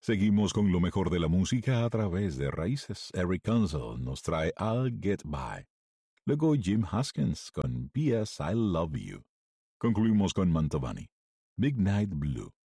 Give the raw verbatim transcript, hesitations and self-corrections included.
Seguimos con lo mejor de la música a través de Raíces. Eric Consul nos trae I'll Get By. Luego Jim Haskins con P S I Love You. Concluimos con Mantovani, Midnight Blue.